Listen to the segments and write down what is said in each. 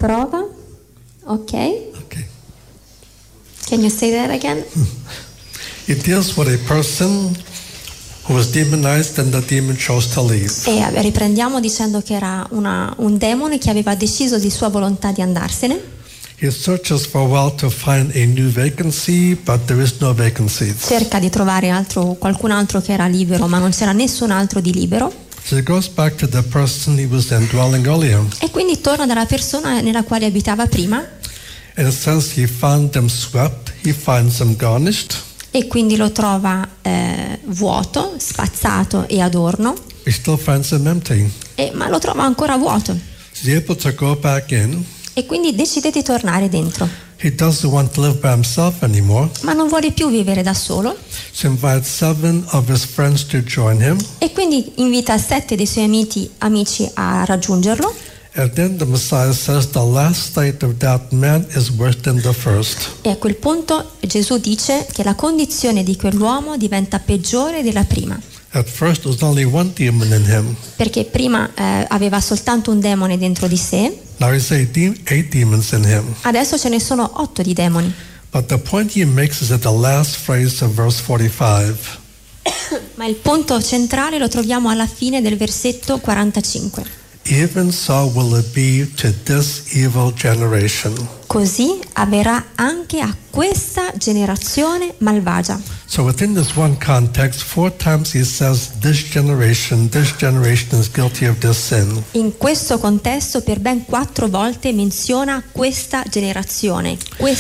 Prova. Ok. Okay. Can you say that again? It deals with a person who was demonized and the demon chose to leave. E riprendiamo dicendo che era un demone che aveva deciso di sua volontà di andarsene. He searches for a while to find a new vacancy, but there is no vacancy. Cerca di trovare qualcun altro che era libero, ma non c'era nessun altro di libero. So he goes back to the person he was indwelling earlier. E quindi torna dalla persona nella quale abitava prima. And it says he found them swept, he finds them garnished. E quindi lo trova vuoto, spazzato e adorno. He still finds them empty. Ma lo trova ancora vuoto. So he's able to go back in. E quindi decide di tornare dentro. He doesn't want to live by himself anymore. Ma non vuole più vivere da solo. So he invites 7 of his friends to join him. E quindi invita 7 dei suoi amici a raggiungerlo. And then the Messiah says the last state of that man is worse than the first. E a quel punto Gesù dice che la condizione di quell'uomo diventa peggiore della prima. At first there was only one demon in him. Perché prima aveva soltanto un demone dentro di sé. Now he's 8 demons in him. Adesso ce ne sono 8 di demoni. But the point he makes is at the last phrase of verse 45. Ma il punto centrale lo troviamo alla fine del versetto 45. Even so will it be to this evil generation. Così avverrà anche a questa generazione malvagia. So within this one context, 4 times he says this generation is guilty of this sin. In questo contesto per ben 4 volte menziona questa generazione.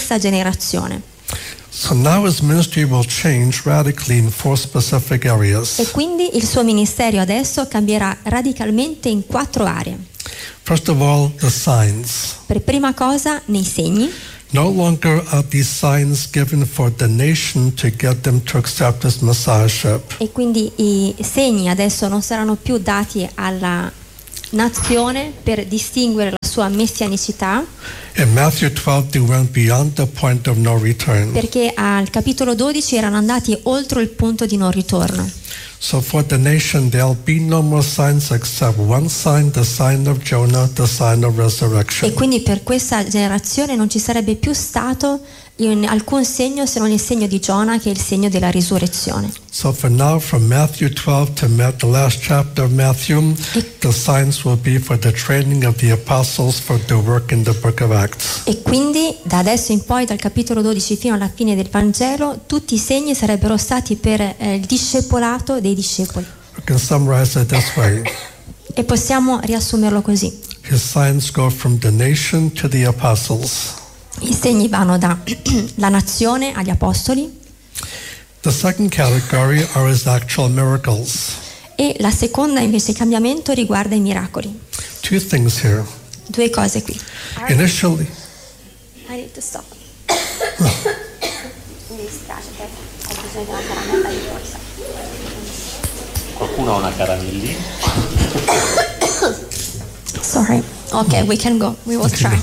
So now his ministry will change radically in 4 specific areas. E quindi il suo ministero adesso cambierà radicalmente in 4 aree. First of all, the signs. Per prima cosa, nei segni. No longer are these signs given for the nation to get them to accept his messiahship. E quindi i segni adesso non saranno più dati alla nazione per distinguere la sua messianicità. In Matthew 12 they went beyond the point of no return. Perché al capitolo 12 erano andati oltre il punto di non ritorno. So for the nation there'll be no more signs except one sign, the sign of Jonah, the sign of resurrection. E quindi per questa generazione non ci sarebbe più stato alcun segno se non il segno di Giona, che è il segno della risurrezione. So for now, from Matthew 12 to the last chapter of Matthew, the signs will be for the training of the apostles for the work in the book of Acts. E quindi da adesso in poi, dal capitolo 12 fino alla fine del Vangelo, tutti i segni sarebbero stati per il discepolato dei discepoli. We can summarize it this way. E possiamo riassumerlo così. His signs go from the nation to the apostles. I segni vanno dalla nazione agli apostoli. The second category are his actual miracles. E la seconda invece cambiamento riguarda i miracoli. 2 things here. 2 cose qui. Initially, I need to stop. Mi dispiace che ho bisogno di una caramella di forza. Qualcuno ha una caramellina? Sorry. Okay, we can go. We will try.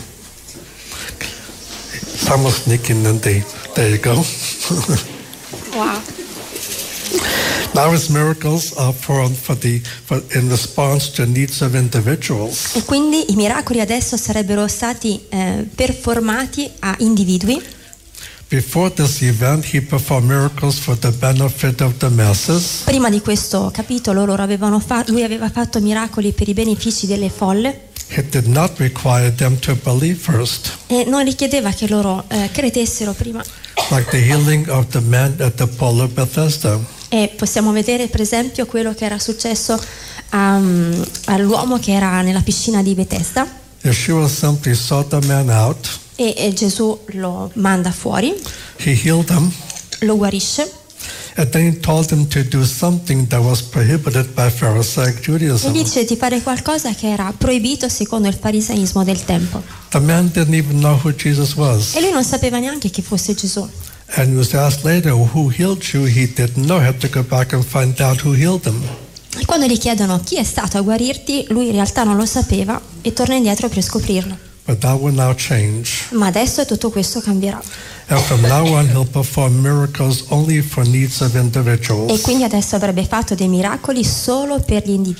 someone sneaking and there you go. Wow. Now his miracles are in response to needs of individuals. E quindi i miracoli adesso sarebbero stati performati a individui. Before this event, he performed miracles for the benefit of the masses. Prima di questo capitolo lui aveva fatto miracoli per i benefici delle folle. He did not require them to believe first. E non richiedeva che loro credessero prima. Like the healing of the man at the pool of Bethesda. E possiamo vedere per esempio quello che era successo all'uomo che era nella piscina di Bethesda. Yeshua simply sought the man out. E Gesù lo manda fuori. He healed him. Lo guarisce. And then he told him to do something that was prohibited by Pharisaic Judaism. E gli dice di fare qualcosa che era proibito secondo il farisaismo del tempo. The man didn't even know who Jesus was. E lui non sapeva neanche chi fosse Gesù. And he was asked later who healed you. He didn't know. He had to go back and find out who healed him. E quando gli chiedono chi è stato a guarirti, lui in realtà non lo sapeva e torna indietro per scoprirlo. But that will now change. Ma adesso tutto questo cambierà. And from now on he'll perform miracles only for needs of individuals. E quindi adesso avrebbe fatto dei miracoli solo per gli individui.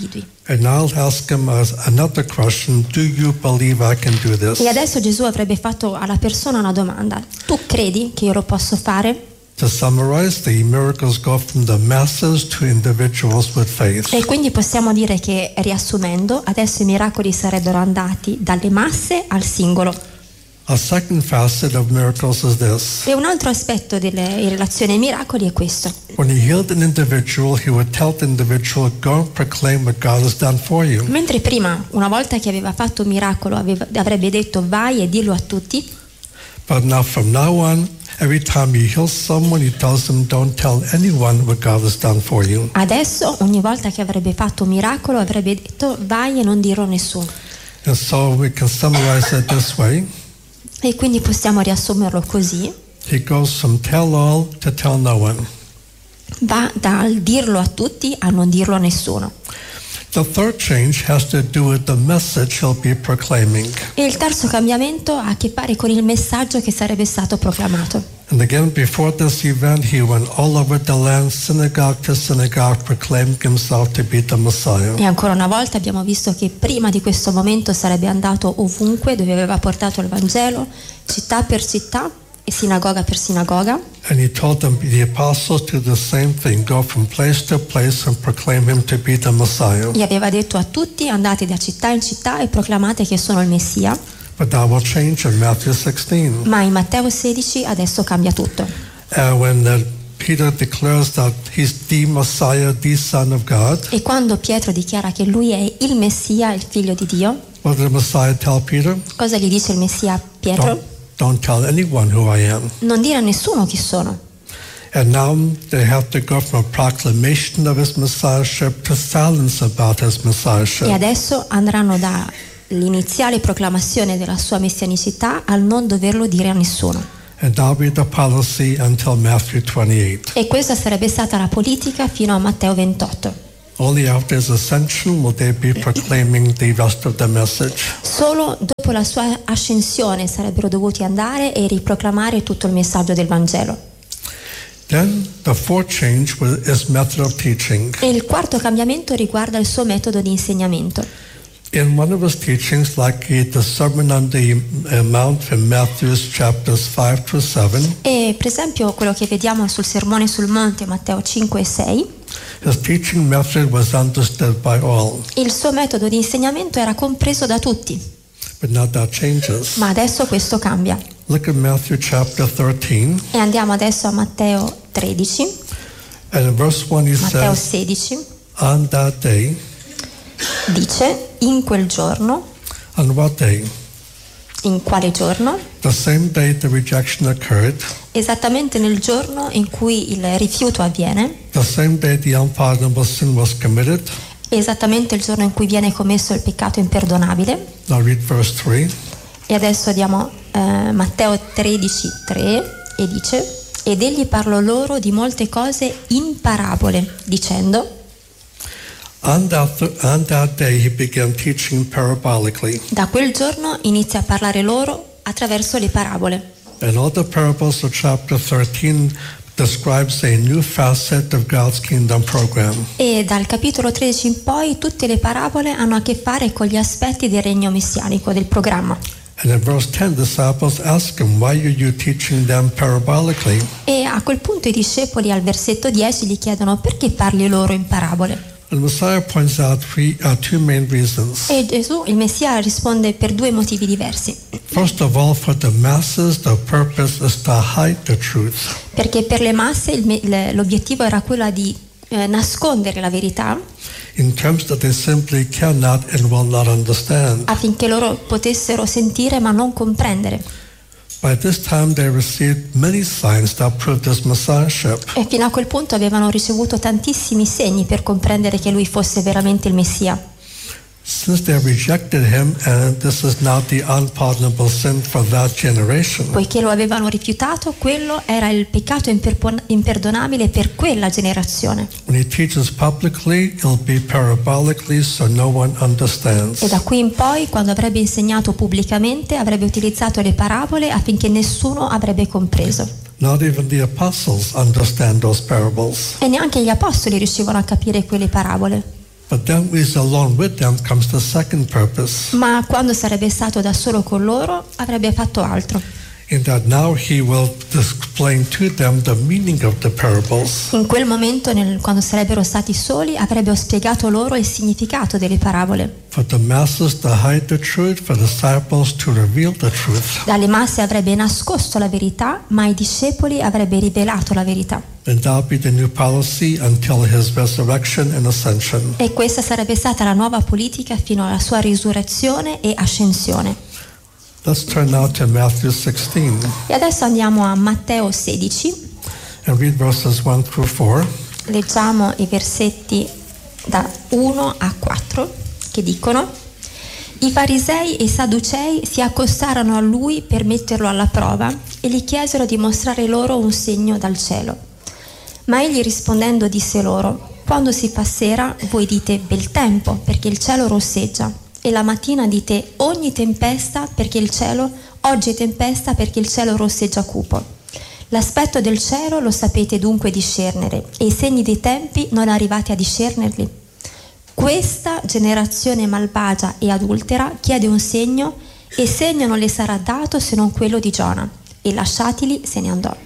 And now I'll ask him another question. Do you believe I can do this? E adesso Gesù avrebbe fatto alla persona una domanda: tu credi che io lo posso fare? To summarize, the miracles go from the masses to individuals with faith. E quindi possiamo dire che, riassumendo, adesso i miracoli sarebbero andati dalle masse al singolo. A second facet of miracles is this. E un altro aspetto in relazione ai miracoli è questo. When he healed an individual, he would tell the individual, go and proclaim what God has done for you. Mentre prima, una volta che aveva fatto un miracolo, avrebbe detto vai e dillo a tutti. But now, from now on, every time he heals someone, he tells them, don't tell anyone what God has done for you. Adesso, ogni volta che avrebbe fatto un miracolo, avrebbe detto vai e non dirlo a nessuno. And so we can summarize it this way. E quindi possiamo riassumerlo così. He goes from tell all to tell no one. Va dal dirlo a tutti a non dirlo a nessuno. The third change has to do with the message he'll be proclaiming. E il terzo cambiamento ha a che fare con il messaggio che sarebbe stato proclamato. And again, before this event, he went all over the land, synagogue to synagogue, proclaiming himself to be the Messiah. E ancora una volta abbiamo visto che prima di questo momento sarebbe andato ovunque dove aveva portato il Vangelo, città per città e sinagoga per sinagoga. And he told them, the apostles do the same thing, go from place to place and proclaim him to be the Messiah. E aveva detto a tutti: andate da città in città e proclamate che sono il Messia. But that will change in Matthew 16. Ma in Matteo 16 adesso cambia tutto. When Peter declares that he's the Messiah, the Son of God. E quando Pietro dichiara che lui è il Messia, il figlio di Dio, What did the Messiah tell Peter? cosa gli dice il Messia a Pietro? Don't tell anyone who I am. Non dire a nessuno chi sono. And now they have to go from a proclamation of his messiahship to silence about his messiahship. E adesso andranno dall'iniziale proclamazione della sua messianicità al non doverlo dire a nessuno. And that'll be the policy until Matthew 28. E questa sarebbe stata la politica fino a Matteo 28. Only after his ascension will they be proclaiming the rest of the message. Solo dopo la sua ascensione sarebbero dovuti andare e riproclamare tutto il messaggio del Vangelo. Then the fourth change was his method of teaching. E il quarto cambiamento riguarda il suo metodo di insegnamento. In one of his teachings, like the Sermon on the Mount in Matthew chapters 5 to 7, E per esempio quello che vediamo sul Sermone sul Monte, Matteo 5 e 6, his teaching method was understood by all. il suo metodo di insegnamento era compreso da tutti. But now that changes. Ma adesso questo cambia. Look at Matthew chapter 13. E andiamo adesso a Matteo 13, And in verse 1 he Matteo says, 16, on that day, dice: in quel giorno. on what day? In quale giorno? The same day the rejection occurred, Esattamente nel giorno in cui il rifiuto avviene, the same day the unpardonable sin was committed. esattamente il giorno in cui viene commesso il peccato imperdonabile. Now read verse 3. E adesso diamo Matteo 13:3 e dice: ed egli parlò loro di molte cose in parabole, dicendo: On that day he began teaching parabolically. da quel giorno inizia a parlare loro attraverso le parabole. And all the parables of chapter 13 describes a new facet of God's kingdom program. E dal capitolo 13 in poi tutte le parabole hanno a che fare con gli aspetti del regno messianico, del programma. And in verse 10, disciples ask him, why are you teaching them parabolically? E a quel punto i discepoli al versetto 10 gli chiedono: perché parli loro in parabole? And Messiah points out two main reasons. E Gesù, il Messia, risponde per due motivi diversi. First of all, for the masses, the purpose is to hide the truth. Perché per le masse l'obiettivo era quello di nascondere la verità, In terms that they simply cannot and will not understand. affinché loro potessero sentire ma non comprendere. By this time they received many signs that proved his messiahship. E fino a quel punto avevano ricevuto tantissimi segni per comprendere che lui fosse veramente il Messia. Since they rejected him, and this is now the unpardonable sin for that generation. Poiché lo avevano rifiutato, quello era il peccato imperdonabile per quella generazione. When he teaches publicly, it'll be parabolically so no one understands. E da qui in poi, quando avrebbe insegnato pubblicamente, avrebbe utilizzato le parabole affinché nessuno avrebbe compreso. Not even the apostles understand those parables. E neanche gli apostoli riuscivano a capire quelle parabole. But then when he's alone with them comes the second purpose, Ma quando sarebbe stato da solo con loro avrebbe fatto altro. in that now he will explain to them the meaning of the parables. In quel momento, quando sarebbero stati soli, avrebbe spiegato loro il significato delle parabole. For the masses to hide the truth, for the disciples to reveal the truth. Dalle masse avrebbe nascosto la verità, ma ai discepoli avrebbe rivelato la verità. And that'll be the new policy until his resurrection and ascension. E questa sarebbe stata la nuova politica fino alla sua risurrezione e ascensione. Let's turn now to Matthew 16 E adesso andiamo a Matteo 16, and read verses 1 through 4. leggiamo i versetti da 1 a 4 che dicono: I farisei e i sadducei si accostarono a lui per metterlo alla prova e gli chiesero di mostrare loro un segno dal cielo. Ma egli rispondendo disse loro: Quando si fa sera voi dite bel tempo perché il cielo rosseggia, e la mattina dite oggi è tempesta perché il cielo rosseggia cupo. L'aspetto del cielo lo sapete dunque discernere, e i segni dei tempi non arrivate a discernerli. Questa generazione malvagia e adultera chiede un segno, e segno non le sarà dato se non quello di Giona. E lasciatili se ne andò.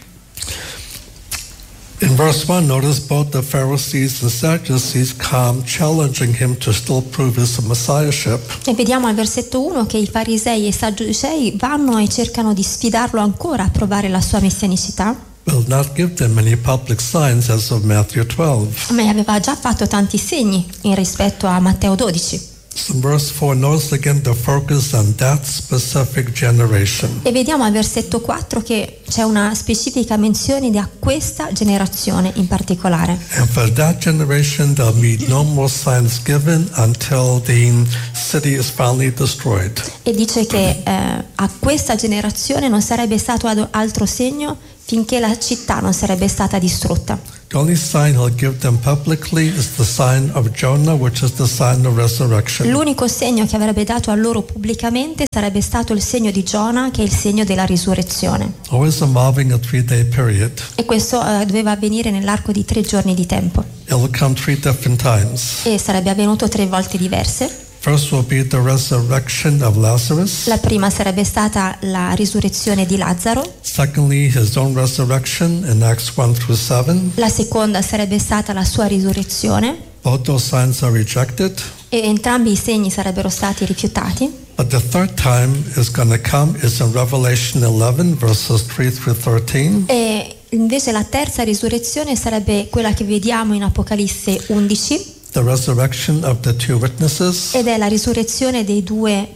In verse 1, notice both the Pharisees and Sadducees come challenging him to still prove his messiahship. E vediamo al versetto 1 che i farisei e i sadducei vanno e cercano di sfidarlo ancora a provare la sua messianicità. Will not give them any public signs as of Matthew 12. Ma aveva già fatto tanti segni in rispetto a Matteo 12. So in verse 4, notice again the focus on that specific generation. E vediamo al versetto 4 che c'è una specifica menzione di questa generazione in particolare. And for that generation, there'll be no more signs given until the city is finally destroyed. E dice che a questa generazione non sarebbe stato altro segno finché la città non sarebbe stata distrutta. The only sign he'll give them publicly is the sign of Jonah, which is the sign of resurrection. L'unico segno che avrebbe dato a loro pubblicamente sarebbe stato il segno di Giona, che è il segno della risurrezione. Always involving a 3-day period. E questo doveva avvenire nell'arco di 3 giorni di tempo. It'll come 3 different times. E sarebbe avvenuto 3 volte diverse. First will be the resurrection of Lazarus. La prima sarebbe stata la risurrezione di Lazzaro. Secondly, his own resurrection in Acts 1 through 7. La seconda sarebbe stata la sua risurrezione. Both those signs are rejected. E entrambi i segni sarebbero stati rifiutati. But the third time is going to come is in Revelation 11 verses 3 through 13. E invece la terza risurrezione sarebbe quella che vediamo in Apocalisse 11. The resurrection of the 2 witnesses. Ed è la risurrezione dei due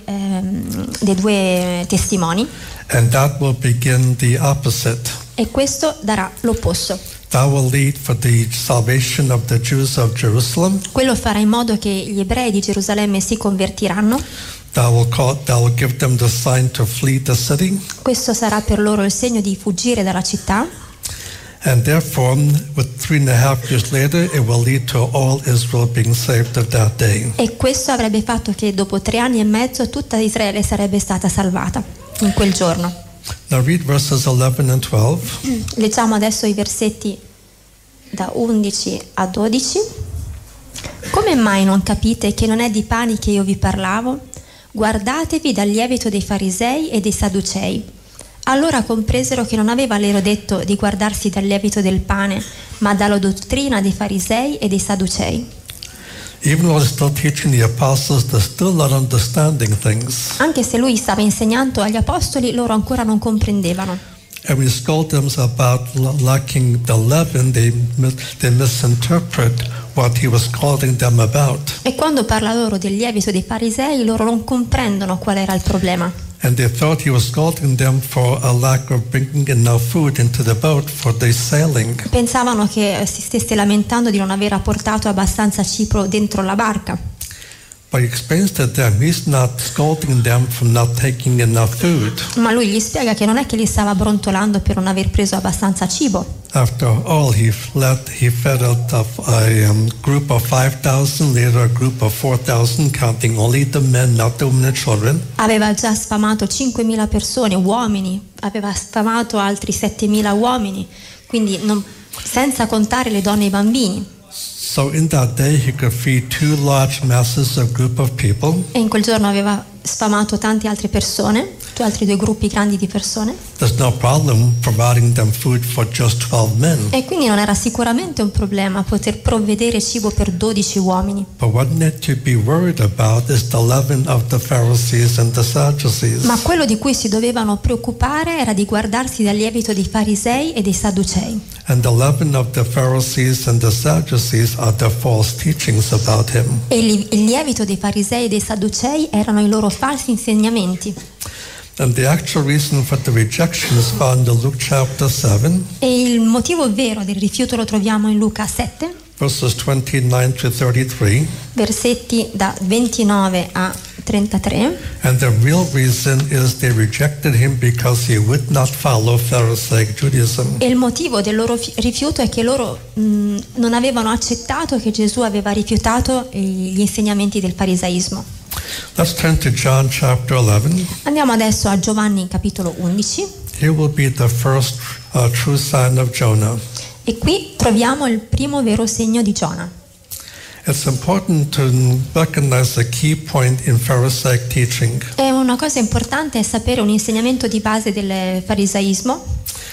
testimoni. And that will begin the opposite. E questo darà l'opposto. That will lead for the salvation of the Jews of Jerusalem. Quello farà in modo che gli ebrei di Gerusalemme si convertiranno. That will give them the sign to flee the city. Questo sarà per loro il segno di fuggire dalla città. And therefore, with 3.5 years later, it will lead to all Israel being saved at that day. E questo avrebbe fatto che dopo 3 anni e mezzo tutta Israele sarebbe stata salvata in quel giorno. Now read verses 11 and 12. Leggiamo adesso i versetti da 11 a 12. Come mai non capite che non è di pani che io vi parlavo? Guardatevi dal lievito dei farisei e dei sadducei. Allora compresero che non aveva loro detto di guardarsi dal lievito del pane, ma dalla dottrina dei farisei e dei sadducei. Even though he's still teaching the apostles, they're still not understanding things. Anche se lui stava insegnando agli apostoli, loro ancora non comprendevano. And we scold them about lacking the leaven, they misinterpret what he was scolding them about. E quando parla loro del lievito dei farisei, loro non comprendono qual era il problema. And they thought he was scolding them for a lack of bringing enough food into the boat for the sailing. Pensavano che si stesse lamentando di non aver portato abbastanza cibo dentro la barca. But he explains to them, he's not scolding them for not taking enough food. Ma lui gli spiega che non è che li stava brontolando per non aver preso abbastanza cibo. After all, he fed a group of 5,000, later a group of 4,000, counting only the men, not the women and children. Aveva già sfamato 5.000 persone, uomini, aveva sfamato altri 7.000 uomini, quindi senza contare le donne e i bambini. So in that day he could feed 2 large masses of group of people. E in quel giorno aveva sfamato tante altre persone, altri 2 gruppi grandi di persone. There's no problem providing them food for just 12 men. E quindi non era sicuramente un problema poter provvedere cibo per 12 uomini. But what need to be worried about is the leaven of the Pharisees and the Sadducees. Ma quello di cui si dovevano preoccupare era di guardarsi dal lievito dei farisei e dei sadducei. And the leaven of the Pharisees and the Sadducees are the false teachings about him. E il lievito dei farisei e dei sadducei erano i loro falsi insegnamenti. And the actual reason for the rejection is found in Luke chapter 7. E il motivo vero del rifiuto lo troviamo in Luca 7, verses 29 to 33. Versetti da 29 a 33. And the real reason is they rejected him because he would not follow Pharisaic Judaism. E il motivo del loro rifiuto è che loro non avevano accettato che Gesù aveva rifiutato gli insegnamenti del farisaismo. Let's turn to John chapter 11. Andiamo adesso a Giovanni capitolo 11. Here will be the first true sign of Jonah. E qui troviamo il primo vero segno di Giona. It's important to recognize a key point in Pharisaic teaching. E una cosa importante è sapere un insegnamento di base del farisaismo.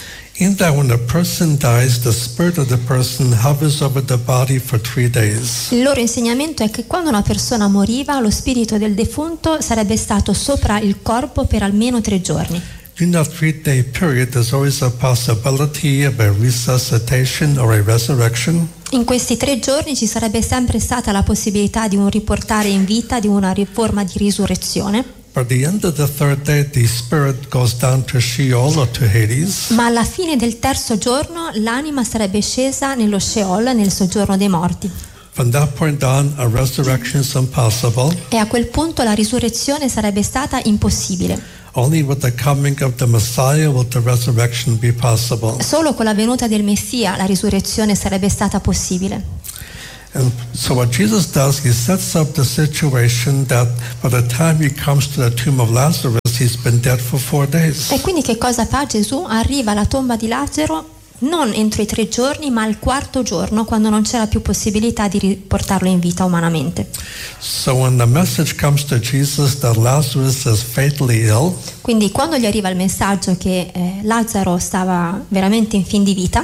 In that when a person dies, the spirit of the person hovers over the body for 3 days. Il loro insegnamento è che quando una persona moriva, lo spirito del defunto sarebbe stato sopra il corpo per almeno 3 giorni. In that 3-day period, there's always a possibility of a resuscitation or a resurrection. In questi 3 giorni ci sarebbe sempre stata la possibilità di un riportare in vita, di una forma di risurrezione. By the end of the 3rd day, the spirit goes down to Sheol or to Hades. Ma alla fine del 3° giorno l'anima sarebbe scesa nello Sheol, nel soggiorno dei morti. From that point on, a resurrection is impossible. E a quel punto la risurrezione sarebbe stata impossibile. Only with the coming of the Messiah will the resurrection be possible. Solo con la venuta del Messia la risurrezione sarebbe stata possibile. And so what Jesus does, he sets up the situation that by the time he comes to the tomb of Lazarus, he's been dead for 4 days. E quindi che cosa fa Gesù? Arriva alla tomba di Lazzaro non entro i 3 giorni, ma al 4° giorno, quando non c'era più possibilità di riportarlo in vita umanamente. So when the message comes to Jesus that Lazarus is fatally ill, quindi quando gli arriva il messaggio che Lazzaro stava veramente in fin di vita,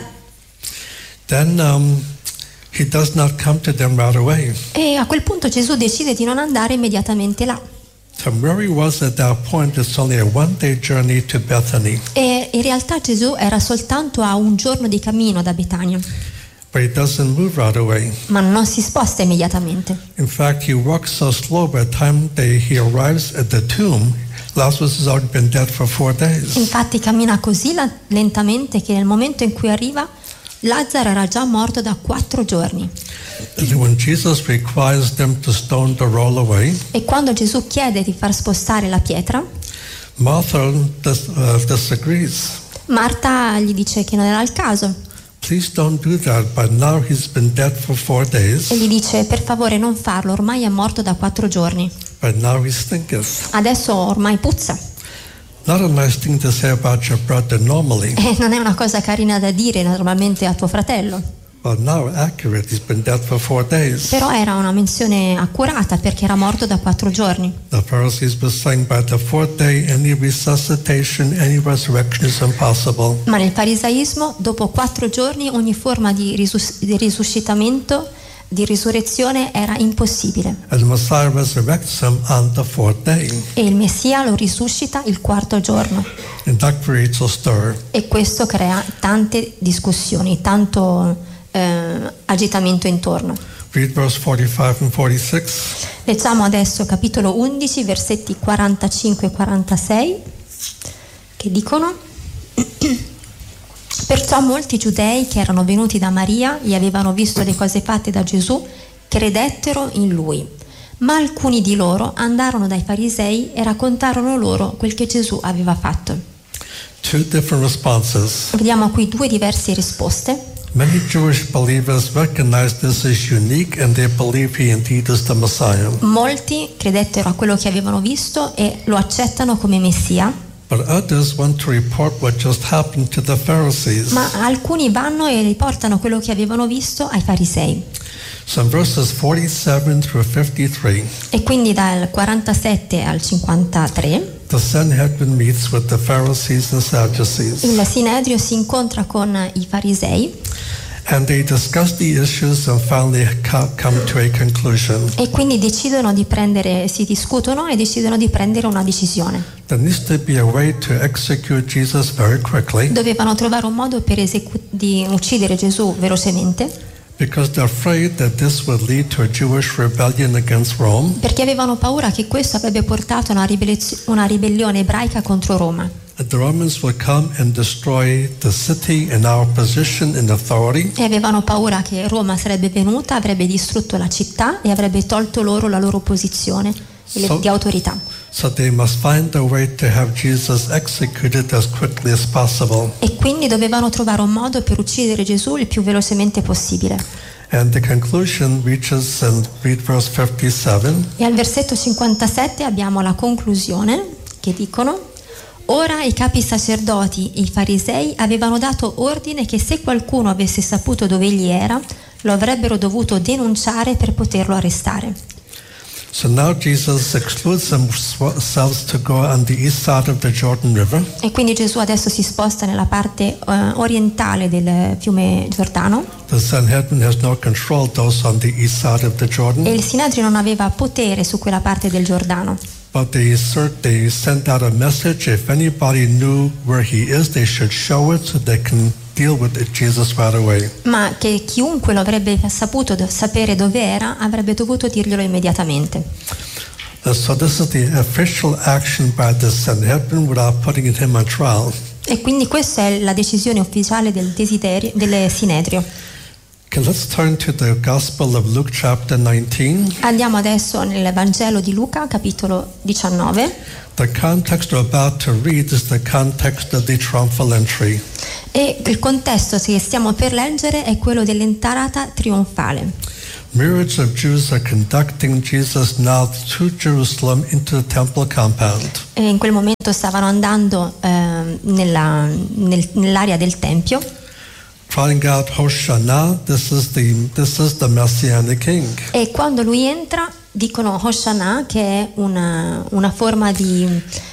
then he does not come to them right away. E a quel punto Gesù decide di non andare immediatamente là. From where he was at that point, it's only a 1-day journey to Bethany. E in realtà Gesù era soltanto a 1 giorno di cammino da Betania. But he doesn't move right away. Ma non si sposta immediatamente. In fact, he walks so slow by the time he arrives at the tomb, Lazarus has already been dead for 4 days. Infatti cammina così lentamente che nel momento in cui arriva, Lazzaro era già morto da 4 giorni. And when Jesus requires them to stone the roll away, e quando Gesù chiede di far spostare la pietra, Martha disagrees. Marta gli dice che non era il caso. Please don't do that, but now he's been dead for 4 days. E gli dice: per favore non farlo, ormai è morto da 4 giorni. But now he stinketh. Adesso ormai puzza. Not a nice thing to say about your brother normally. E non è una cosa carina da dire normalmente a tuo fratello. But now accurate, he's been dead for 4 days. Però era una menzione accurata perché era morto da 4 giorni. The Pharisees were saying by the 4th day any resuscitation, any resurrection is impossible. Ma nel farisaismo, dopo 4 giorni, ogni forma di risuscitamento, di risurrezione era impossibile. And the Messiah resurrects him on the 4th day. E il Messia lo risuscita il 4° giorno. And that creates a stir. E questo crea tante discussioni, tanto agitamento intorno. Read verse 45 and 46. Leggiamo adesso capitolo 11, versetti 45 e 46, che dicono: perciò molti giudei che erano venuti da Maria e avevano visto le cose fatte da Gesù credettero in lui. Ma alcuni di loro andarono dai farisei e raccontarono loro quel che Gesù aveva fatto. 2 different responses. Vediamo qui 2 diverse risposte. Many Jewish believers recognize this as unique and they believe he indeed is the Messiah. Molti credettero a quello che avevano visto e lo accettano come Messia. But others want to report what just happened to the Pharisees. Ma alcuni vanno e riportano quello che avevano visto ai farisei. So in verses 47 through 53, E quindi dal 47 al 53 the Sanhedrin meets with the Pharisees and Sadducees, il Sinedrio si incontra con i farisei and they discuss the issues and finally come to a conclusion. e quindi si discutono e decidono di prendere una decisione. There needs to be a way to execute Jesus very quickly, Dovevano trovare un modo di uccidere Gesù velocemente, because they're afraid that this would lead to a Jewish rebellion against Rome, perché avevano paura che questo avrebbe portato a una ribellione ebraica contro Roma. and the Romans would come and destroy the city and our position in authority, E avevano paura che Roma sarebbe venuta, avrebbe distrutto la città e avrebbe tolto loro la loro posizione di autorità. so they must find a way to have Jesus executed as quickly as possible. E quindi dovevano trovare un modo per uccidere Gesù il più velocemente possibile. And the conclusion reaches in read verse 57. E al versetto 57 abbiamo la conclusione che dicono: Ora i capi sacerdoti e i farisei avevano dato ordine che se qualcuno avesse saputo dove egli era, lo avrebbero dovuto denunciare per poterlo arrestare. So now Jesus excludes themselves to go on the east side of the Jordan River. E quindi Gesù adesso si sposta nella parte orientale del fiume Giordano, The Sanhedrin has no control those on the east side of the Jordan. e il Sinedrio non aveva potere su quella parte del Giordano. But they sent out a message: if anybody knew where he is, they should show it so they can deal with Jesus right away. Ma che chiunque lo avrebbe saputo sapere dove era avrebbe dovuto dirglielo immediatamente. So this is the official action by the Sanhedrin without putting him on trial. E quindi questa è la decisione ufficiale del Sinedrio. Okay, let's turn to the Gospel of Luke chapter 19. Andiamo adesso nel Vangelo di Luca, capitolo 19. The context we're about to read is the context of the triumphal entry. E il contesto che stiamo per leggere è quello dell'entrata trionfale. Myriads of Jews are conducting Jesus now to Jerusalem into the temple compound. E in quel momento stavano andando nell'area del Tempio, Crying out, Hosanna, this is the Messianic King. e quando lui entra dicono Hosanna, che è una forma di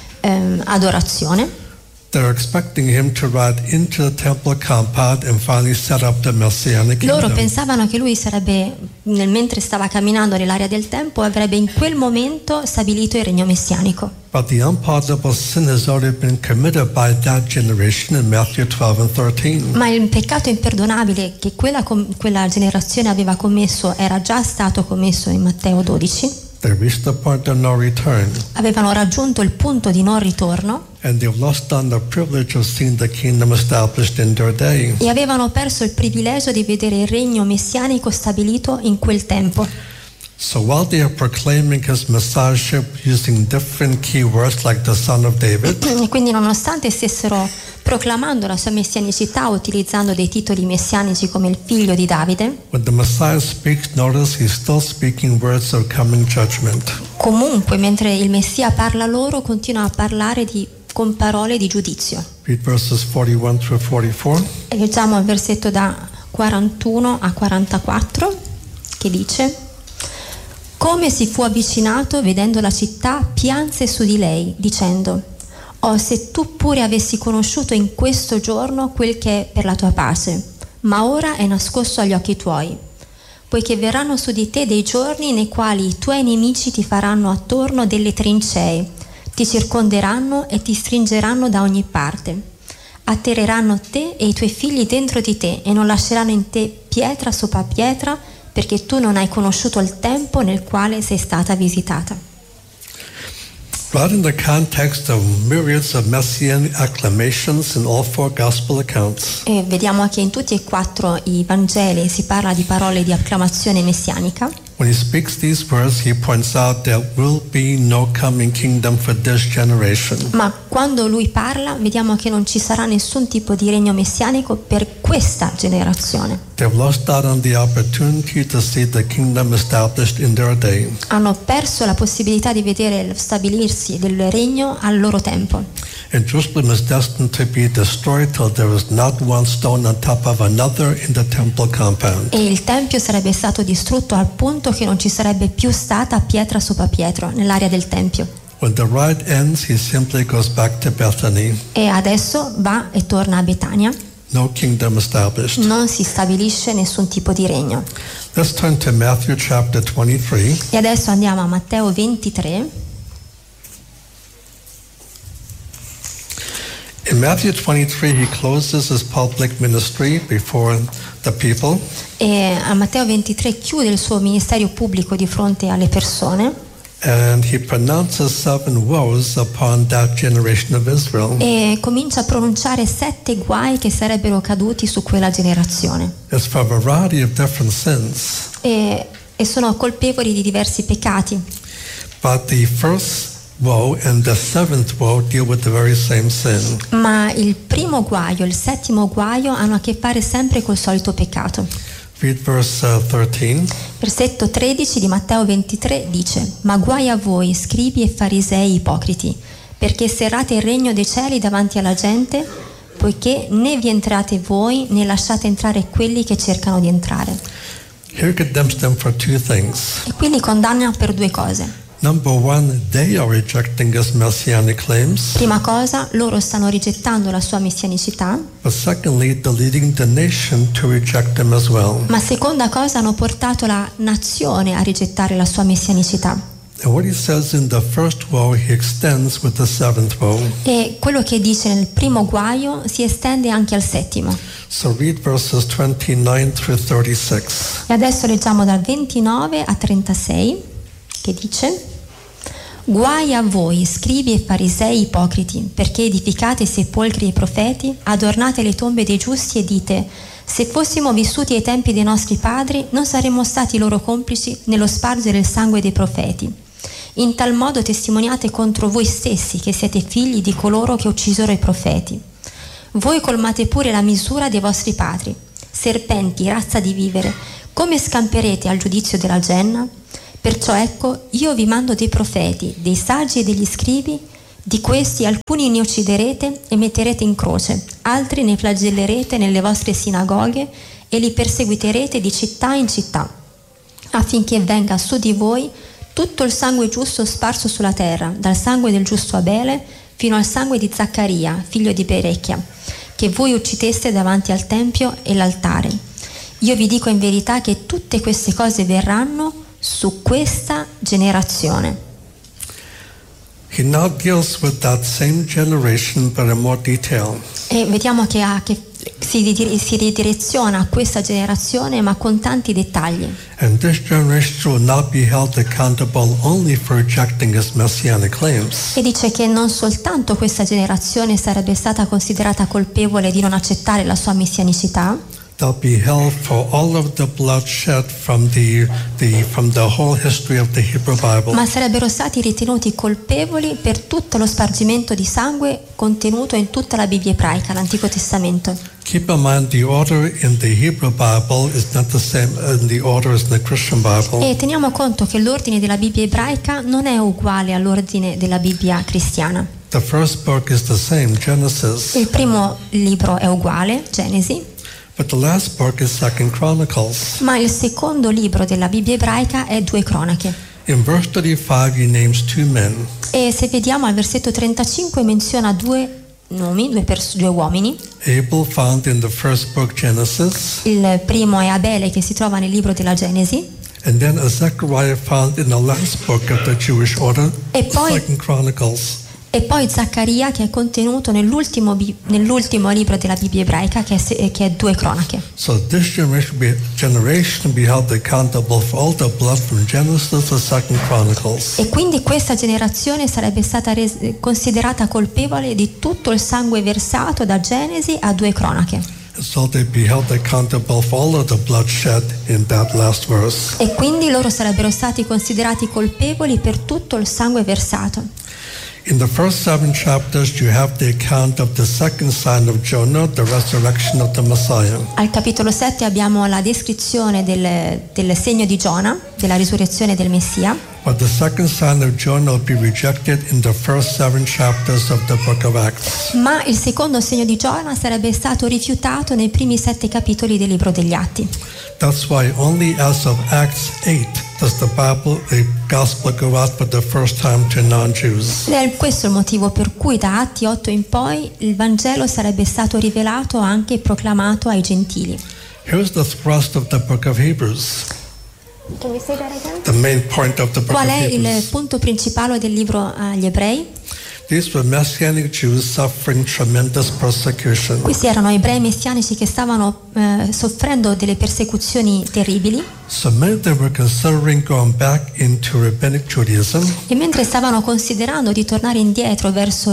adorazione. They're expecting him to ride into the temple compound and finally set up the Messianic Loro kingdom. pensavano che lui mentre stava camminando nell'area del Tempio, avrebbe in quel momento stabilito il regno messianico. But the unpardonable sin has already been committed by that generation in Matthew 12 and 13. Ma il peccato imperdonabile che quella generazione aveva commesso era già stato commesso in Matteo 12. They reached the point of no return, Avevano raggiunto il punto di non ritorno and they've lost on the privilege of seeing the kingdom established in their day. e avevano perso il privilegio di vedere il regno messianico stabilito in quel tempo. So while they are proclaiming his messiahship using different key words like the Son of David, E quindi nonostante stessero proclamando la sua messianicità utilizzando dei titoli messianici come il figlio di Davide, when the Messiah speaks, notice he's still speaking words of coming judgment. comunque mentre il Messia parla loro continua a parlare con parole di giudizio. Read verses 41 through 44. E leggiamo il versetto da 41 a 44 che dice: Come si fu avvicinato, vedendo la città, pianse su di lei, dicendo: Oh, se tu pure avessi conosciuto in questo giorno quel che è per la tua pace, ma ora è nascosto agli occhi tuoi, poiché verranno su di te dei giorni nei quali i tuoi nemici ti faranno attorno delle trincee, ti circonderanno e ti stringeranno da ogni parte. Atterreranno te e i tuoi figli dentro di te e non lasceranno in te pietra sopra pietra, perché tu non hai conosciuto il tempo nel quale sei stata visitata. Right in the context of myriads of messianic acclamations in all four gospel accounts, E vediamo che in tutti e quattro i Vangeli si parla di parole di acclamazione messianica. when he speaks these words, he points out there will be no coming kingdom for this generation. Ma quando lui parla, vediamo che non ci sarà nessun tipo di regno messianico per questa generazione. They've lost out on the opportunity to see the kingdom established in their day. Hanno perso la possibilità di vedere lo stabilirsi del regno al loro tempo. And Jerusalem is destined to be destroyed till there is not one stone on top of another in the temple compound. E il Tempio sarebbe stato distrutto al punto che non ci sarebbe più stata pietra sopra pietra nell'area del Tempio. When the ride ends, he simply goes back to Bethany. E adesso va e torna a Betania. No kingdom established. Non si stabilisce nessun tipo di regno. Let's turn to Matthew chapter 23. E adesso andiamo a Matteo 23. In Matthew 23, he closes his public ministry before the people. E a Matteo 23 chiude il suo ministero pubblico di fronte alle persone. And he pronounces 7 woes upon that generation of Israel. E comincia a pronunciare 7 guai che sarebbero caduti su quella generazione. It's for a variety of different sins. E sono colpevoli di diversi peccati. But the first woe and the 7th woe deal with the very same sin. Ma il primo guaio e il 7° guaio hanno a che fare sempre col solito peccato. Read verse 13. Versetto 13 di Matteo 23 dice: Ma guai a voi, scribi e farisei ipocriti, perché serrate il regno dei cieli davanti alla gente, poiché né vi entrate voi né lasciate entrare quelli che cercano di entrare. Here he condemns them for 2 things. E quindi condanna per 2 cose. Number 1, they are rejecting his messianic claims. Prima cosa, loro stanno rigettando la sua messianicità. But secondly, they're leading the nation to reject him as well. Ma seconda cosa, hanno portato la nazione a rigettare la sua messianicità. And what he says in the first woe, he extends with the 7th woe. E quello che dice nel primo guaio si estende anche al 7°. So read verses 29 through 36. E adesso leggiamo dal 29 a 36, che dice: Guai a voi, scribi e farisei ipocriti, perché edificate sepolcri ai profeti, adornate le tombe dei giusti e dite: se fossimo vissuti ai tempi dei nostri padri, non saremmo stati loro complici nello spargere il sangue dei profeti. In tal modo testimoniate contro voi stessi che siete figli di coloro che uccisero i profeti. Voi colmate pure la misura dei vostri padri. Serpenti, razza di vivere, come scamperete al giudizio della genna? Perciò ecco, io vi mando dei profeti, dei saggi e degli scribi. Di questi alcuni ne ucciderete e metterete in croce, altri ne flagellerete nelle vostre sinagoghe e li perseguiterete di città in città, affinché venga su di voi tutto il sangue giusto sparso sulla terra, dal sangue del giusto Abele fino al sangue di Zaccaria, figlio di Berechia, che voi uccideste davanti al tempio e l'altare. Io vi dico in verità che tutte queste cose verranno su questa generazione. He now deals with that same generation but in more detail. E vediamo che si ridireziona a questa generazione, ma con tanti dettagli. And this generation will not be held accountable only for rejecting his messianic claims. E dice che non soltanto questa generazione sarebbe stata considerata colpevole di non accettare la sua messianicità, They'll be held for all of the blood shed from the whole history of the Hebrew Bible. ma sarebbero stati ritenuti colpevoli per tutto lo spargimento di sangue contenuto in tutta la Bibbia ebraica, l'Antico Testamento. Keep in mind the order in the Hebrew Bible is not the same in the order as in the Christian Bible. E teniamo conto che l'ordine della Bibbia ebraica non è uguale all'ordine della Bibbia cristiana. The first book is the same, Genesis. Il primo libro è uguale, Genesi, But the last book is 2 Chronicles. ma il secondo libro della Bibbia ebraica è 2 Cronache. In verse 35 he names 2 men. E se vediamo al versetto 35 menziona 2 nomi, 2 uomini. Abel found in the first book Genesis. Il primo è Abele, che si trova nel libro della Genesi. And then Zechariah found in the last book of the Jewish order, E poi 2 Chronicles. E poi Zaccaria, che è contenuto nell'ultimo libro della Bibbia ebraica, che è 2 Cronache. So this generation will be held accountable for all the blood from Genesis to 2 Chronicles. E quindi questa generazione sarebbe stata considerata colpevole di tutto il sangue versato da Genesi a 2 Cronache. So they'd be held accountable for all of the blood shed in that last verse. E quindi loro sarebbero stati considerati colpevoli per tutto il sangue versato. In the first 7 chapters, you have the account of the second sign of Jonah, the resurrection of the Messiah. Al capitolo 7 abbiamo la descrizione del segno di Giona, della risurrezione del Messia. But the second sign of Jonah will be rejected in the first 7 chapters of the book of Acts. Ma il secondo segno di Giona sarebbe stato rifiutato nei primi 7 capitoli del libro degli Atti. That's why only as of Acts 8 does the gospel go out for the first time to non-Jews. Ed è questo il motivo per cui da Atti 8 in poi il Vangelo sarebbe stato rivelato anche e proclamato ai gentili. Here's the thrust of the book of Hebrews. Can you say that again? The main point of the book Qual of è il Hebrews. punto principale del libro agli Ebrei? These were Messianic Jews suffering tremendous persecution. Questi erano ebrei messianici che stavano soffrendo delle persecuzioni terribili. So many of them were considering going back into rabbinic Judaism. E mentre stavano considerando di tornare indietro verso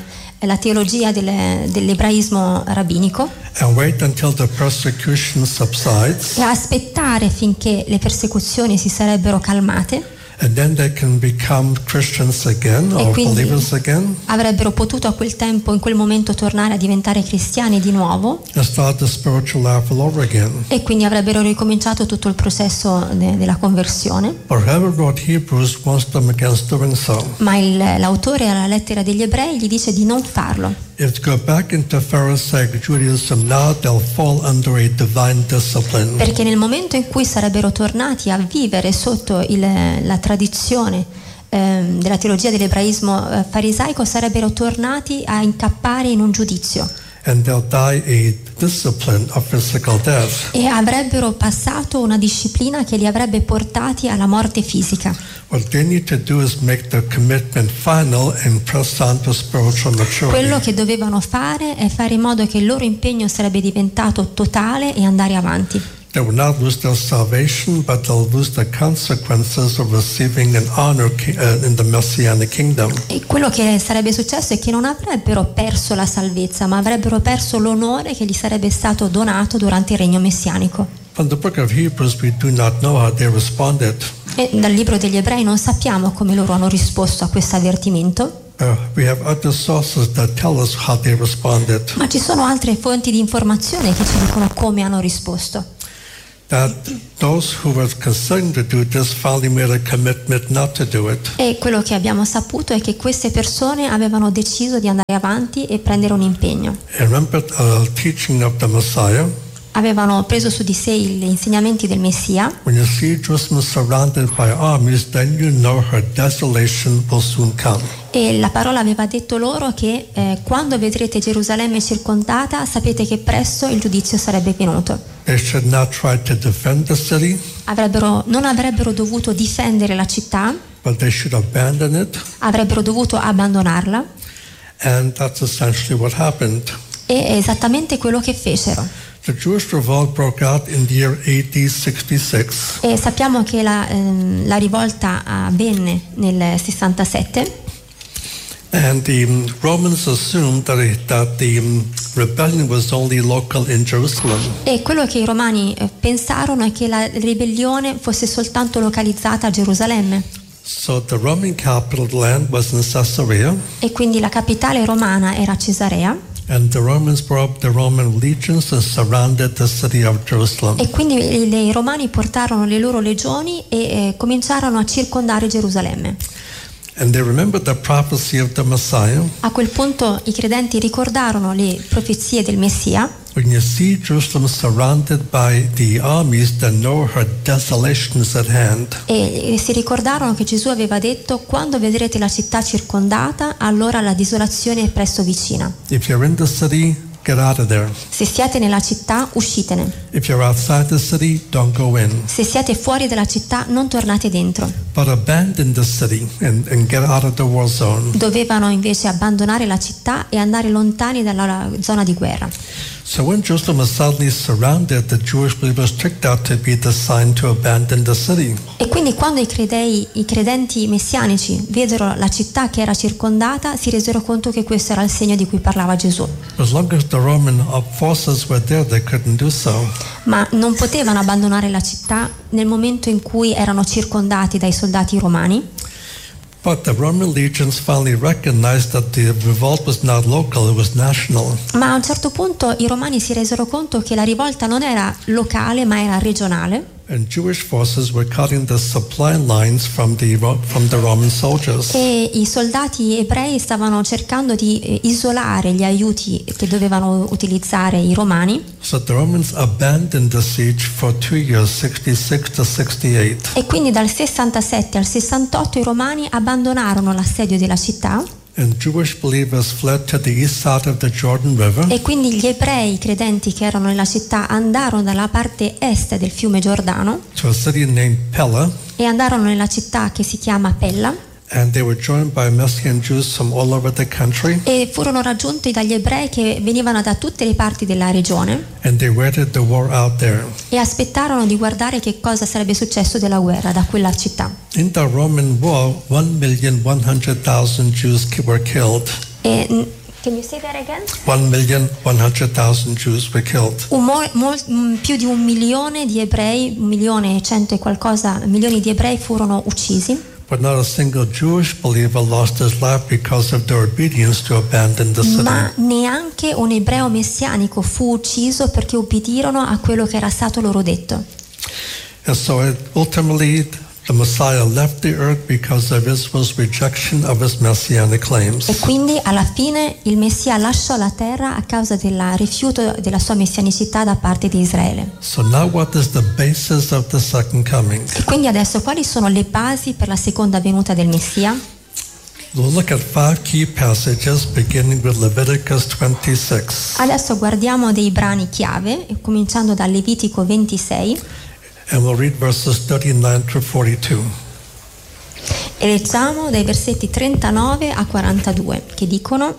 la teologia dell'ebraismo rabbinico And wait until the persecution subsides, e aspettare finché le persecuzioni si sarebbero calmate, and then they can become Christians again e or quindi believers again, avrebbero potuto a quel tempo, in quel momento, tornare a diventare cristiani di nuovo, and start the spiritual life all over again. e quindi avrebbero ricominciato tutto il processo della conversione. But whoever wrote Hebrews warns them against doing so. Ma l'autore alla lettera degli Ebrei gli dice di non farlo, If they go back into Pharisaic Judaism now, they'll fall under a divine discipline. perché nel momento in cui sarebbero tornati a vivere sotto la tradizione della teologia dell'ebraismo farisaico, sarebbero tornati a incappare in un giudizio And they'll die a discipline of physical death. e avrebbero passato una disciplina che li avrebbe portati alla morte fisica. What they need to do is make the commitment final and press on to spiritual maturity. Quello che dovevano fare è fare in modo che il loro impegno sarebbe diventato totale e andare avanti. They will not lose their salvation, but they'll lose the consequences of receiving an honor in the Messianic kingdom. E quello che sarebbe successo è che non avrebbero perso la salvezza, ma avrebbero perso l'onore che gli sarebbe stato donato durante il regno messianico. From the book of Hebrews, we do not know how they responded. E dal libro degli Ebrei non sappiamo come loro hanno risposto a questo avvertimento, We have other sources that tell us how they responded. ma ci sono altre fonti di informazione che ci dicono come hanno risposto. That those who were considering to do this finally made a commitment not to do it. E quello che abbiamo saputo è che queste persone avevano deciso di andare avanti e prendere un impegno. And remember the teaching of the Messiah. Avevano preso su di sé gli insegnamenti del Messia. When you see Jerusalem surrounded by armies, then you know her desolation will soon come. E la parola aveva detto loro che quando vedrete Gerusalemme circondata, sapete che presto il giudizio sarebbe venuto. They should not try to defend the city, Non avrebbero dovuto difendere la città, but they should abandon it. avrebbero dovuto abbandonarla, And that's essentially what happened. e è esattamente quello che fecero. The Jewish revolt broke out in the year AD 66. E sappiamo che la rivolta avvenne nel 67. And the Romans assumed that the rebellion was only local in Jerusalem. E quello che i romani pensarono è che la ribellione fosse soltanto localizzata a Gerusalemme. So the Roman capital of the land was in Caesarea, E quindi la capitale romana era Cesarea. and the Romans brought up the Roman legions and surrounded the city of Jerusalem. E quindi i romani portarono le loro legioni e cominciarono a circondare Gerusalemme. And they remembered the prophecy of the Messiah. A quel punto i credenti ricordarono le profezie del Messia. When you see Jerusalem surrounded by the armies, then know her desolation is at hand. E si ricordarono che Gesù aveva detto: quando vedrete la città circondata, allora la desolazione è presto vicina. If you're in the city, get out of there. Se siete nella città, uscitene. If you're outside the city, don't go in. Se siete fuori dalla città, non tornate dentro. But abandon the city and get out of the war zone. Dovevano invece abbandonare la città e andare lontani dalla zona di guerra. So when Jerusalem was suddenly surrounded, the Jewish believers took that to be the sign to abandon the city. E quindi quando i credenti messianici videro la città che era circondata, si resero conto che questo era il segno di cui parlava Gesù. As long as the Roman forces were there, they couldn't do so. Ma non potevano abbandonare la città nel momento in cui erano circondati dai soldati romani. But the Roman legions finally recognized that the revolt was not local, it was national. Ma a un certo punto i romani si resero conto che la rivolta non era locale ma era regionale. And Jewish forces were cutting the supply lines from the Roman soldiers. E i soldati ebrei stavano cercando di isolare gli aiuti che dovevano utilizzare i romani. So the Romans abandoned the siege for 2 years, 66 to 68. E quindi dal 67 al 68 i romani abbandonarono l'assedio della città. And Jewish believers fled to the east side of the Jordan River. E quindi gli ebrei credenti che erano nella città andarono dalla parte est del fiume Giordano To a city named Pella. e andarono nella città che si chiama Pella. And they were joined by Messianic Jews from all over the country. E furono raggiunti dagli ebrei che venivano da tutte le parti della regione And they waited the war out there. e aspettarono di guardare che cosa sarebbe successo della guerra da quella città. In the Roman war, 1,100,000 Jews were killed. E can you say that again? 1,100,000 Jews were killed. Più di 1 milione di ebrei, 1.100.000 e qualcosa, milioni di ebrei furono uccisi. But not a single Jewish believer lost his life because of their obedience to abandon the city. Ma neanche un ebreo messianico fu ucciso perché ubbidirono a quello che era stato loro detto. And so ultimately the Messiah left the earth because of Israel's rejection of his messianic claims. E quindi alla fine il Messia lasciò la terra a causa del rifiuto della sua messianicità da parte di Israele. So now what is the basis of the second coming? E quindi adesso quali sono le basi per la seconda venuta del Messia? We'll look at 5 key passages beginning with Leviticus 26. Adesso guardiamo dei brani chiave, cominciando dal Levitico 26. And we'll read verses 39 through 42. E leggiamo dai versetti 39 a 42 che dicono: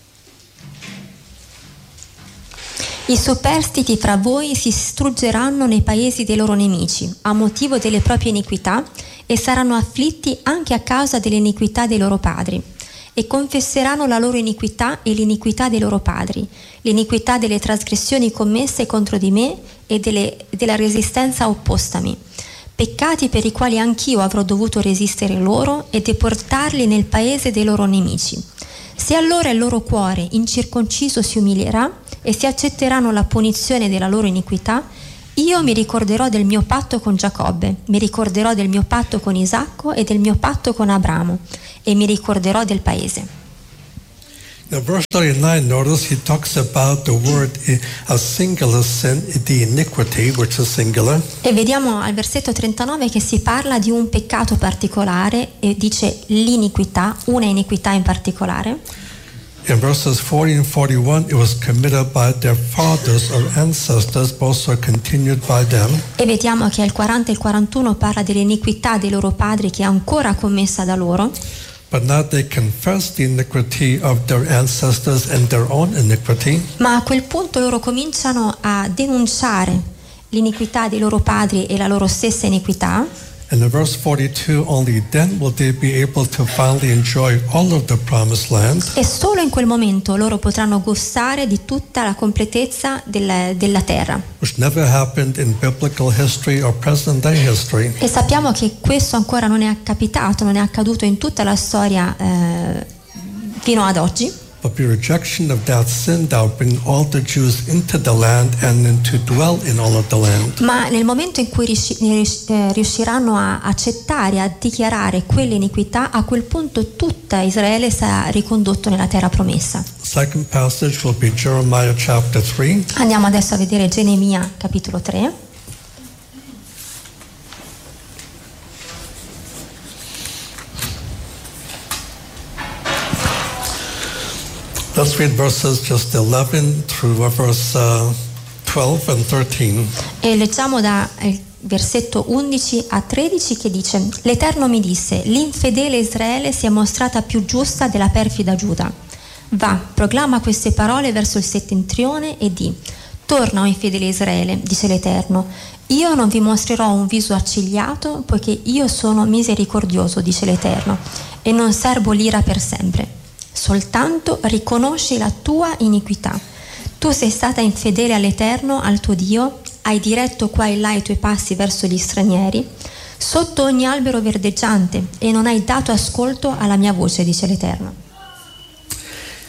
I superstiti fra voi si struggeranno nei paesi dei loro nemici a motivo delle proprie iniquità e saranno afflitti anche a causa delle iniquità dei loro padri. E confesseranno la loro iniquità e l'iniquità dei loro padri, l'iniquità delle trasgressioni commesse contro di me e della resistenza oppostami, peccati per i quali anch'io avrò dovuto resistere loro e deportarli nel paese dei loro nemici. Se allora il loro cuore incirconciso si umilierà e si accetteranno la punizione della loro iniquità, io mi ricorderò del mio patto con Giacobbe, mi ricorderò del mio patto con Isacco e del mio patto con Abramo, e mi ricorderò del paese. Now, verse 39, notice he talks about the word, a singular sin, the iniquity, which is singular. E vediamo al versetto 39 che si parla di un peccato particolare e dice l'iniquità, una iniquità in particolare. In verses 40 and 41, it was committed by their fathers or ancestors, both are continued by them. E vediamo che al 40 e il 41 parla dell'iniquità dei loro padri che è ancora commessa da loro. But now they confess the iniquity of their ancestors and their own iniquity. Ma a quel punto loro cominciano a denunciare l'iniquità dei loro padri e la loro stessa iniquità. And in verse 42, only then will they be able to finally enjoy all of the promised land. E solo in quel momento loro potranno gustare di tutta la completezza della terra. Which never happened in biblical history or present day history. E sappiamo che questo ancora non è capitato, non è accaduto in tutta la storia fino ad oggi. But the rejection of that sin thou bring all the Jews into the land and then to dwell in all of the land. Ma nel momento in cui riusciranno a accettare, a dichiarare quell'iniquità, a quel punto tutta Israele sarà ricondotto nella terra promessa. Second passage will be Jeremiah chapter 3. Andiamo adesso a vedere Geremia capitolo 3. Let's read verses just 11 through verse 12 and 13. E leggiamo da versetto 11 a 13 che dice: L'Eterno mi disse: l'infedele Israele si è mostrata più giusta della perfida Giuda. Va, proclama queste parole verso il settentrione e di: Torna, o infedele Israele, dice l'Eterno, io non vi mostrerò un viso accigliato, poiché io sono misericordioso, dice l'Eterno, e non serbo l'ira per sempre. Soltanto riconosci la tua iniquità. Tu sei stata infedele all'Eterno, al tuo Dio, hai diretto qua e là i tuoi passi verso gli stranieri, sotto ogni albero verdeggiante, e non hai dato ascolto alla mia voce, dice l'Eterno.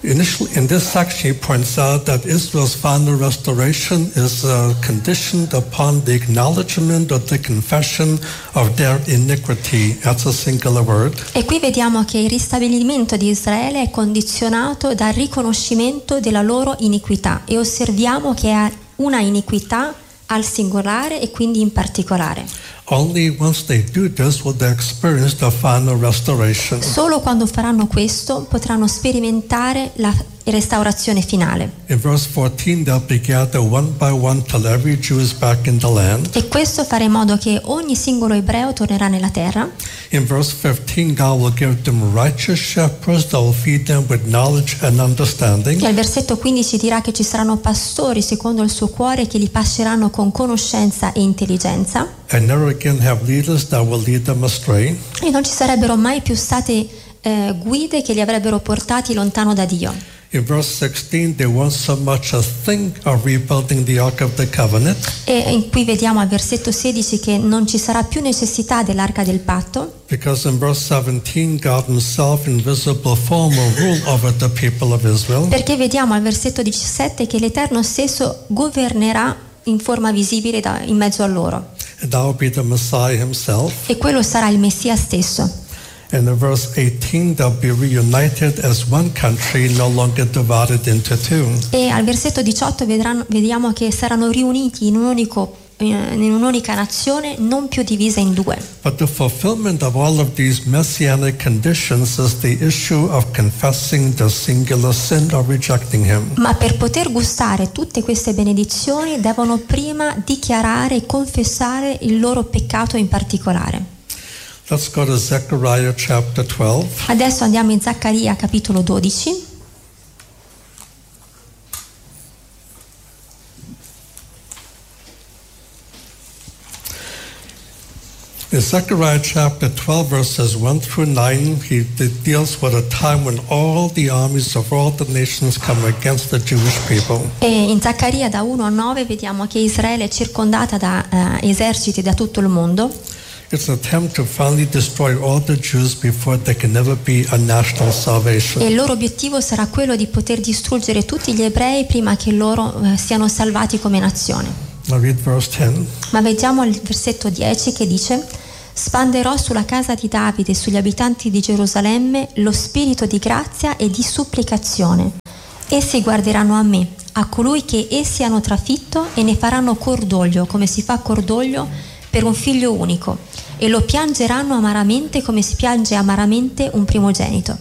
In this section, he points out that Israel's final restoration is conditioned upon the acknowledgement or the confession of their iniquity. That's a singular word. E qui vediamo che il ristabilimento di Israele è condizionato dal riconoscimento della loro iniquità, e osserviamo che è una iniquità al singolare e quindi in particolare. Only once they do this will they experience the final restoration. Solo quando faranno questo potranno sperimentare la restaurazione finale. In verse 14, they'll be gathered one by one till every Jew is back in the land. E questo farà in modo che ogni singolo ebreo tornerà nella terra. In verse 15, God will give them righteous shepherds that will feed them with knowledge and understanding. E al versetto 15 dirà che ci saranno pastori secondo il suo cuore che li pasceranno con conoscenza e intelligenza. And never again have leaders that will lead them astray. E non ci sarebbero mai più state guide che li avrebbero portati lontano da Dio. In verse 16, they won't so much as think of rebuilding the Ark of the Covenant. E qui vediamo al versetto 16 che non ci sarà più necessità dell'arca del patto. Because in verse 17, God himself in visible form will rule over the people of Israel. Perché vediamo al versetto 17 che l'Eterno stesso governerà in forma visibile in mezzo a loro. And that will be the Messiah himself. E quello sarà il Messia stesso. And in verse 18, they'll be reunited as one country, no longer divided into two. E al versetto 18 vediamo che saranno riuniti in un'unica nazione, non più divisa in due. But the fulfillment of all of these messianic conditions is the issue of confessing the singular sin or rejecting him. Ma per poter gustare tutte queste benedizioni devono prima dichiarare e confessare il loro peccato in particolare. Let's go to Zechariah chapter 12. Adesso andiamo in Zaccaria capitolo 12. In Zechariah chapter 12 verses 1 through 9, he deals with a time when all the armies of all the nations come against the Jewish people. E in Zaccaria da 1 a 9 vediamo che Israele è circondata da eserciti da tutto il mondo. It's an attempt to finally destroy all the Jews before there can never be a national salvation. E il loro obiettivo sarà quello di poter distruggere tutti gli ebrei prima che loro siano salvati come nazione. Now read verse 10. Ma vediamo il versetto 10 che dice: spanderò sulla casa di Davide e sugli abitanti di Gerusalemme lo spirito di grazia e di supplicazione. Essi guarderanno a me, a colui che essi hanno trafitto, e ne faranno cordoglio come si fa cordoglio per un figlio unico, e lo piangeranno amaramente come si piange amaramente un primogenito.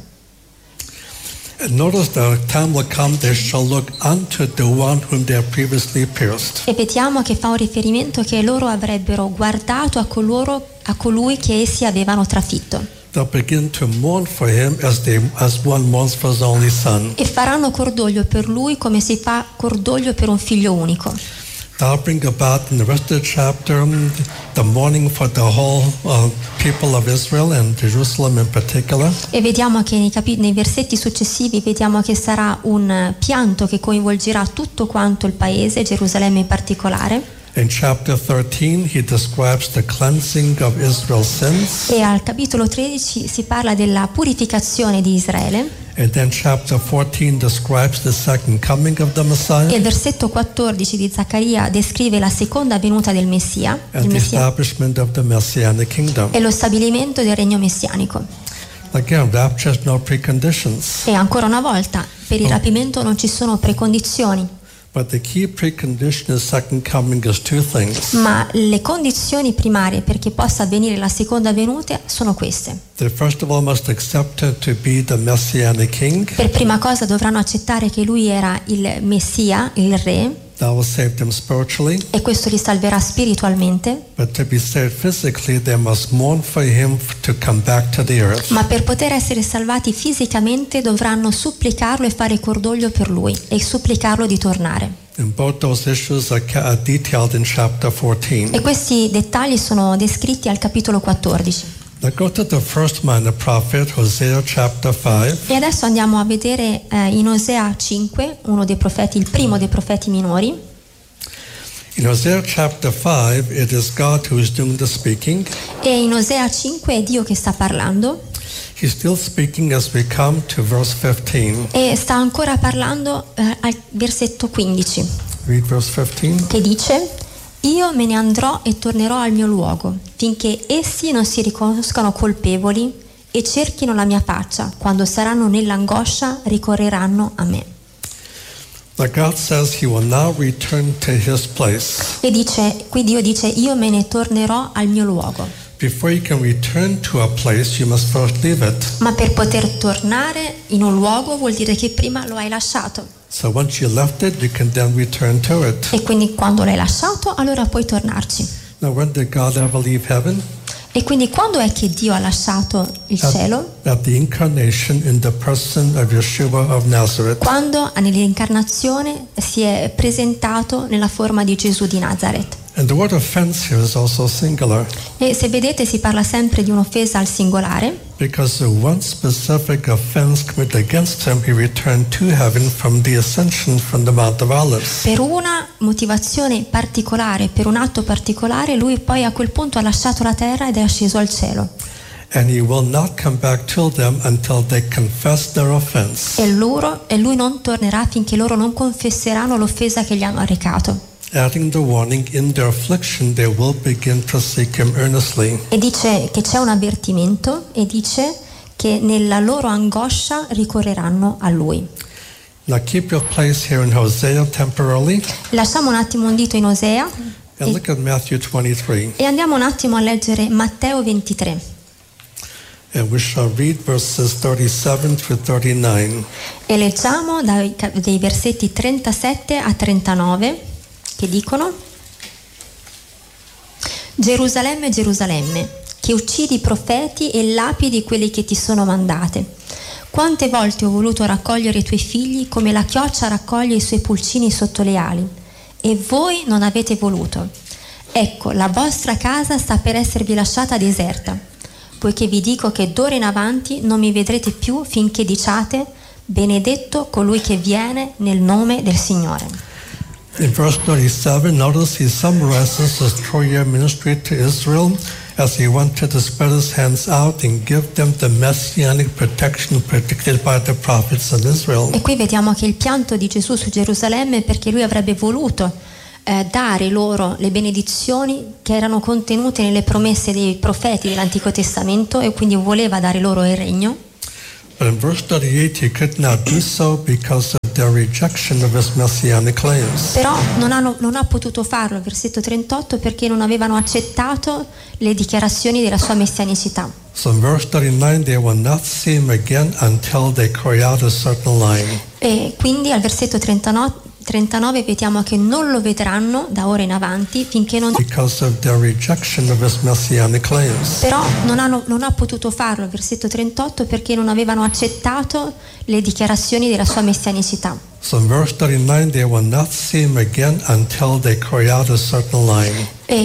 And notice the time will come they shall look unto the one whom they have previously pierced. E vediamo che fa un riferimento che loro avrebbero guardato a colui che essi avevano trafitto. They'll begin to mourn for him as one mourns for his only son. E faranno cordoglio per lui come si fa cordoglio per un figlio unico. That'll bring about in the rest of the chapter the mourning for the whole people of Israel and Jerusalem in particular. E vediamo che nei versetti successivi vediamo che sarà un pianto che coinvolgerà tutto quanto il paese, Gerusalemme in particolare. In chapter 13 he describes the cleansing of Israel's sins. E al capitolo 13 si parla della purificazione di Israele. And then chapter 14 describes the second coming of the Messiah. E il versetto 14 di Zaccaria descrive la seconda venuta del Messia, And the establishment of the Messianic kingdom. E lo stabilimento del regno messianico. Again, rapture has no preconditions. E ancora una volta, per il rapimento non ci sono precondizioni. But the key precondition is second coming is two things. Ma le condizioni primarie perché possa avvenire la seconda venuta sono queste. They first of all must accept him to be the Messianic king. Per prima cosa dovranno accettare che lui era il Messia, il re. That will save them spiritually. E questo li salverà spiritualmente. But to be saved physically, they must mourn for him to come back to the earth. Ma per poter essere salvati fisicamente dovranno supplicarlo e fare cordoglio per lui e supplicarlo di tornare. And both those issues are detailed in chapter 14. E questi dettagli sono descritti al capitolo 14. Now go to the first minor prophet, Hosea chapter 5. E adesso andiamo a vedere in Osea 5, uno dei profeti, il primo dei profeti minori. In Hosea chapter 5, it is God who is doing the speaking. E in Osea 5 è Dio che sta parlando. He's still speaking as we come to verse 15. E sta ancora parlando al versetto 15, Read verse 15. che dice: io me ne andrò e tornerò al mio luogo, finché essi non si riconoscano colpevoli e cerchino la mia faccia. Quando saranno nell'angoscia, ricorreranno a me. Now God says he will now return to his place. E dice, qui Dio dice: io me ne tornerò al mio luogo. Before you can return to a place, you must first leave it. Ma per poter tornare in un luogo vuol dire che prima lo hai lasciato. So once you left it, you can then return to it. E quindi quando l'hai lasciato, allora puoi tornarci. Now when did God ever leave heaven? E quindi quando è che Dio ha lasciato il cielo? At the incarnation in the person of Yeshua of Nazareth. Quando nell'incarnazione si è presentato nella forma di Gesù di Nazareth. And the word offense here is also singular. E se vedete si parla sempre di un'offesa al singolare, Because the one specific offense committed against him, he returned to heaven from the ascension from the Mount of Olives. per una motivazione particolare, per un atto particolare, lui poi a quel punto ha lasciato la terra ed è asceso al cielo. And he will not come back to them until they confess their offense. E lui non tornerà finché loro non confesseranno l'offesa che gli hanno arrecato. Adding the warning, in their affliction they will begin to seek him earnestly. E dice che c'è un avvertimento e dice che nella loro angoscia ricorreranno a lui. Now keep your place here in Hosea temporarily Lasciamo un attimo un dito in Osea and look at Matthew 23. e andiamo un attimo a leggere Matteo 23. And we shall read verses 37 through 39. E leggiamo dei versetti 37 a 39 che dicono: Gerusalemme, Gerusalemme, che uccidi i profeti e lapidi quelli che ti sono mandate. Quante volte ho voluto raccogliere i tuoi figli come la chioccia raccoglie i suoi pulcini sotto le ali, e voi non avete voluto. Ecco, la vostra casa sta per esservi lasciata deserta, poiché vi dico che d'ora in avanti non mi vedrete più finché diciate: benedetto colui che viene nel nome del Signore. In verse 37, notice he summarizes his 3-year ministry to Israel as he wanted to spread his hands out and give them the messianic protection predicted by the prophets of Israel. E qui vediamo che il pianto di Gesù su Gerusalemme è perché lui avrebbe voluto dare loro le benedizioni che erano contenute nelle promesse dei profeti dell'Antico Testamento, e quindi voleva dare loro il regno. But in verse 38, he could not do so because of their rejection of his messianic claims. Però non ha potuto farlo, versetto 38, perché non avevano accettato le dichiarazioni della sua messianicità. So in verse 39, they will not see him again until they cry out a certain line. E quindi al versetto 39 vediamo che non lo vedranno da ora in avanti finché non... Because of their rejection of his messianic claims. Però non ha potuto farlo, versetto 38, perché non avevano accettato le dichiarazioni della sua messianicità. So in verse 39, they will not see him again until they cry out a certain line.